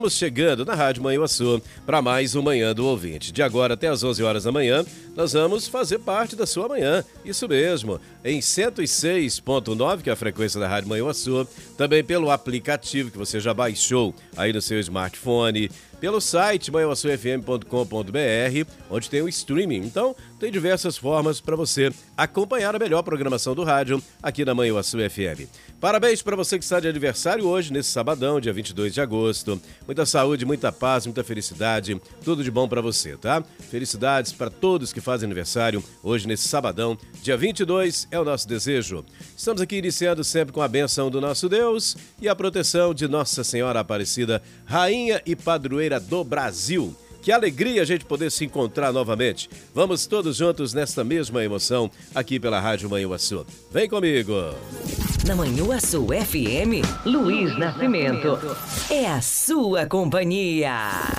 Estamos chegando na Rádio Manhuaçu para mais um Manhã do Ouvinte. De agora até às 11 horas da manhã, nós vamos fazer parte da sua manhã. Isso mesmo, em 106.9, que é a frequência da Rádio Manhuaçu, também pelo aplicativo que você já baixou aí no seu smartphone, pelo site manhuaçufm.com.br, onde tem o streaming. Então, tem diversas formas para você acompanhar a melhor programação do rádio aqui na Manhuaçu FM. Parabéns para você que está de aniversário hoje, nesse sabadão, dia 22 de agosto. Muita saúde, muita paz, muita felicidade, tudo de bom para você, tá? Felicidades para todos que fazem aniversário hoje, nesse sabadão, dia 22, é o nosso desejo. Estamos aqui iniciando sempre com a bênção do nosso Deus e a proteção de Nossa Senhora Aparecida, Rainha e Padroeira do Brasil. Que alegria a gente poder se encontrar novamente. Vamos todos juntos nesta mesma emoção aqui pela Rádio Manhuaçu. Vem comigo! Na Manhuaçu FM, Luiz Nascimento. É a sua companhia.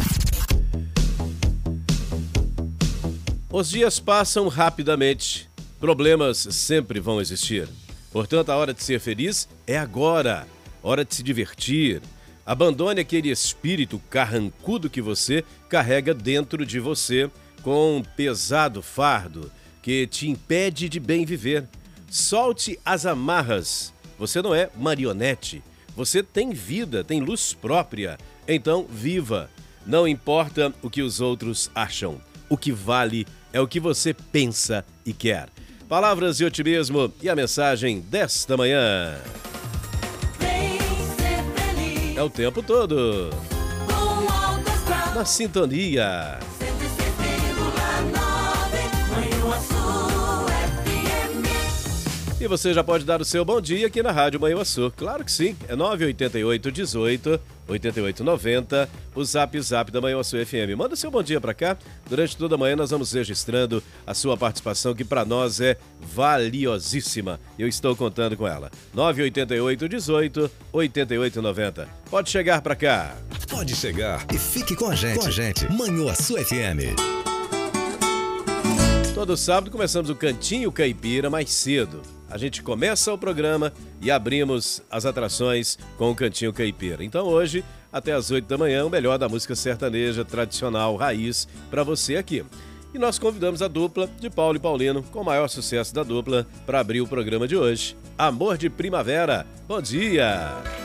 Os dias passam rapidamente. Problemas sempre vão existir. Portanto, a hora de ser feliz é agora. Hora de se divertir. Abandone aquele espírito carrancudo que você carrega dentro de você com um pesado fardo que te impede de bem viver. Solte as amarras. Você não é marionete. Você tem vida, tem luz própria. Então, viva. Não importa o que os outros acham. O que vale é o que você pensa e quer. Palavras de otimismo e a mensagem desta manhã. É o tempo todo. Na sintonia. E você já pode dar o seu bom dia aqui na Rádio Manhuaçu. Claro que sim, é 988 18 88 90, o zap da Manhuaçu FM. Manda seu bom dia pra cá. Durante toda a manhã nós vamos registrando a sua participação, que pra nós é valiosíssima. Eu estou contando com ela. 988 18 88 90. Pode chegar pra cá. Pode chegar e fique com a gente. Manhuaçu FM. Todo sábado começamos o Cantinho Caipira mais cedo. A gente começa o programa e abrimos as atrações com o Cantinho Caipira. Então hoje, até às 8 da manhã, o melhor da música sertaneja tradicional, raiz, para você aqui. E nós convidamos a dupla de Paulo e Paulino, com o maior sucesso da dupla, para abrir o programa de hoje. Amor de Primavera. Bom dia!